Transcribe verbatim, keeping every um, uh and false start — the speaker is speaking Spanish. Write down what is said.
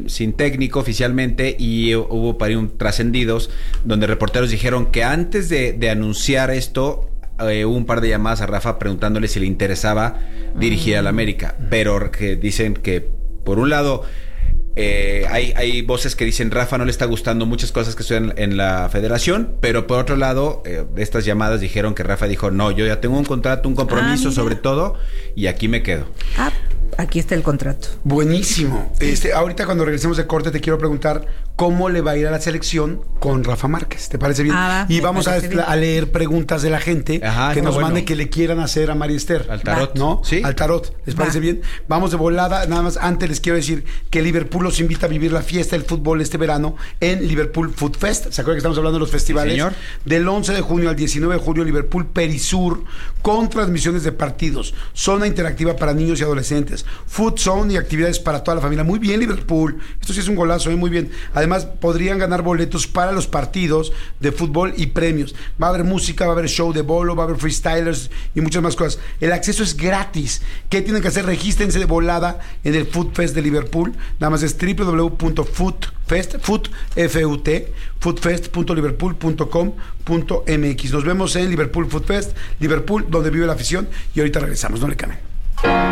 sin, sin técnico oficialmente y hubo para un trascendidos donde reporteros dijeron que antes de, de anunciar esto eh, hubo un par de llamadas a Rafa preguntándole si le interesaba dirigir al América, pero que dicen que por un lado Eh, hay, hay voces que dicen Rafa no le está gustando muchas cosas que suceden en la federación, pero por otro lado eh, estas llamadas dijeron que Rafa dijo no, yo ya tengo un contrato, un compromiso ah, sobre todo y aquí me quedo. Ah, aquí está el contrato. Buenísimo. Este, ahorita cuando regresemos de corte te quiero preguntar cómo le va a ir a la selección con Rafa Márquez. ¿Te parece bien? Ah, y vamos a, a leer preguntas de la gente Ajá, que nos bueno. mande que le quieran hacer a María Esther. Al tarot. ¿No? Sí. Al tarot. ¿Les Va. parece bien? Vamos de volada. Nada más antes les quiero decir que Liverpool los invita a vivir la fiesta del fútbol este verano en Liverpool Food Fest. ¿Se acuerdan que estamos hablando de los festivales? Sí, señor. Del once de junio al diecinueve de julio, Liverpool Perisur, con transmisiones de partidos, zona interactiva para niños y adolescentes, food zone y actividades para toda la familia. Muy bien, Liverpool. Esto sí es un golazo, ¿eh? Muy bien. Además, podrían ganar boletos para los partidos de fútbol y premios. Va a haber música, va a haber show de bolo, va a haber freestylers y muchas más cosas. El acceso es gratis. ¿Qué tienen que hacer? Regístrense de volada en el Food Fest de Liverpool. Nada más es doble u doble u doble u punto foodfest, food, F U T, foodfest punto liverpool punto com punto m x. Nos vemos en Liverpool Food Fest, Liverpool, donde vive la afición. Y ahorita regresamos, no le cambien.